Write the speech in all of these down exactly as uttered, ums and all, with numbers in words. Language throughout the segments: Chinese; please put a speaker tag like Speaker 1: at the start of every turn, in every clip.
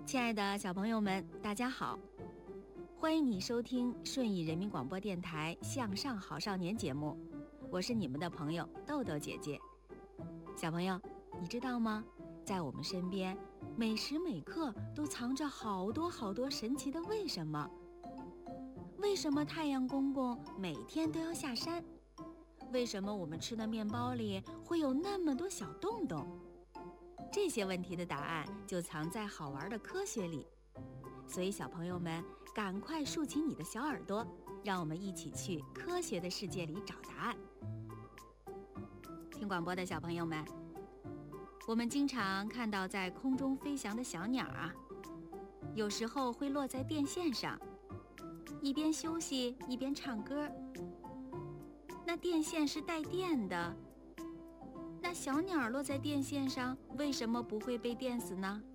Speaker 1: 亲爱的小朋友们，大家好，欢迎你收听顺义人民广播电台向上好少年节目，我是你们的朋友豆豆姐姐。小朋友，你知道吗？在我们身边，每时每刻都藏着好多好多神奇的为什么。为什么太阳公公每天都要下山？为什么我们吃的面包里会有那么多小洞洞？这些问题的答案就藏在好玩的科学里，所以小朋友们赶快竖起你的小耳朵，让我们一起去科学的世界里找答案。听广播的小朋友们，我们经常看到在空中飞翔的小鸟啊，有时候会落在电线上，一边休息一边唱歌。那电线是带电的，那小鸟落在电线上，为什么不会被电死呢？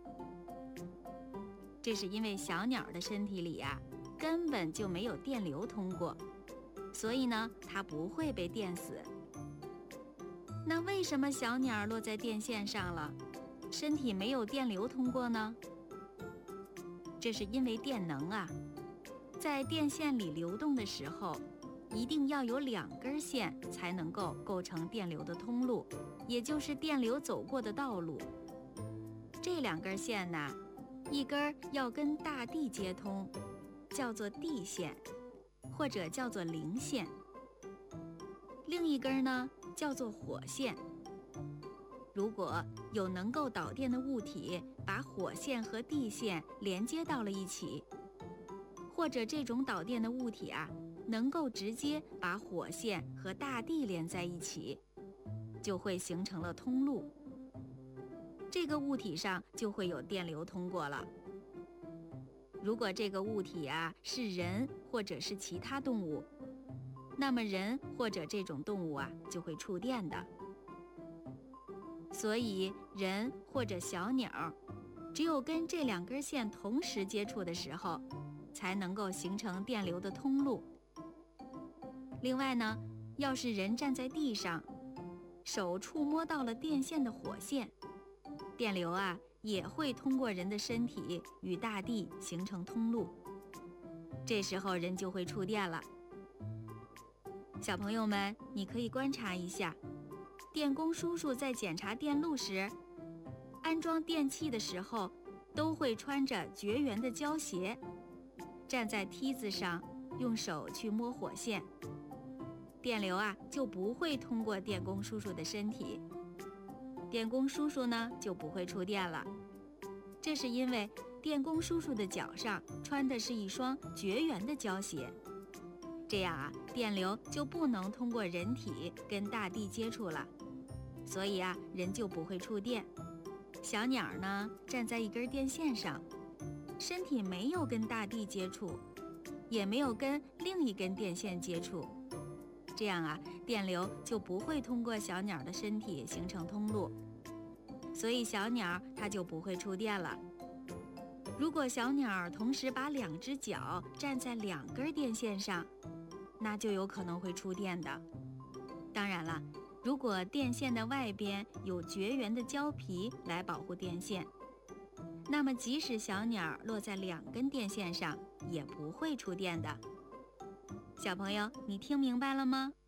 Speaker 1: 这是因为小鸟的身体里啊，根本就没有电流通过，所以呢，它不会被电死。那为什么小鸟落在电线上了，身体没有电流通过呢？这是因为电能啊，在电线里流动的时候，一定要有两根线才能够构成电流的通路，也就是电流走过的道路。这两根线呢，一根要跟大地接通，叫做地线，或者叫做零线；另一根呢，叫做火线。如果有能够导电的物体把火线和地线连接到了一起，或者这种导电的物体啊，能够直接把火线和大地连在一起，就会形成了通路，这个物体上就会有电流通过了。如果这个物体啊是人或者是其他动物，那么人或者这种动物啊就会触电的。所以人或者小鸟只有跟这两根线同时接触的时候，才能够形成电流的通路。另外呢，要是人站在地上，手触摸到了电线的火线，电流啊也会通过人的身体与大地形成通路，这时候人就会触电了。小朋友们，你可以观察一下，电工叔叔在检查电路时，安装电器的时候都会穿着绝缘的胶鞋，站在梯子上用手去摸火线，电流啊就不会通过电工叔叔的身体，电工叔叔呢就不会触电了。这是因为电工叔叔的脚上穿的是一双绝缘的胶鞋，这样啊，电流就不能通过人体跟大地接触了，所以啊，人就不会触电。小鸟呢，站在一根电线上，身体没有跟大地接触，也没有跟另一根电线接触，这样啊，电流就不会通过小鸟的身体形成通路，所以小鸟它就不会触电了。如果小鸟同时把两只脚站在两根电线上，那就有可能会触电的。当然了，如果电线的外边有绝缘的胶皮来保护电线，那么即使小鸟落在两根电线上，也不会触电的。小朋友，你听明白了吗？